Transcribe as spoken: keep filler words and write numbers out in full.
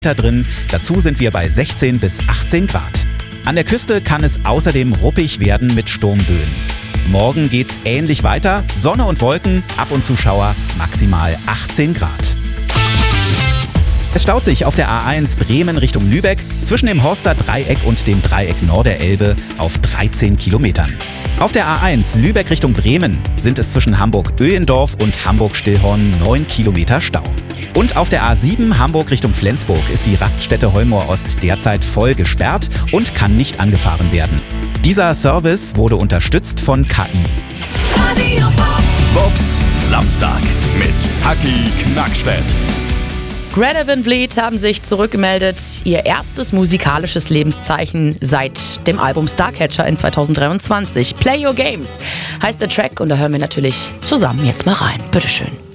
drin. Dazu sind wir bei sechzehn bis achtzehn Grad. An der Küste kann es außerdem ruppig werden mit Sturmböen. Morgen geht's ähnlich weiter. Sonne und Wolken, ab und zu Schauer, maximal achtzehn Grad. Es staut sich auf der A eins Bremen Richtung Lübeck zwischen dem Horster Dreieck und dem Dreieck Norderelbe auf dreizehn Kilometern. Auf der A eins Lübeck Richtung Bremen sind es zwischen Hamburg-Öhendorf und Hamburg-Stillhorn neun Kilometer Stau. Und auf der A sieben Hamburg Richtung Flensburg ist die Raststätte Holmoor Ost derzeit voll gesperrt und kann nicht angefahren werden. Dieser Service wurde unterstützt von K I. Bobs Samstag mit Taki Knackstedt. Greta Van Fleet haben sich zurückgemeldet. Ihr erstes musikalisches Lebenszeichen seit dem Album Starcatcher in zweitausenddreiundzwanzig. Play Your Games heißt der Track und da hören wir natürlich zusammen jetzt mal rein. Bitteschön.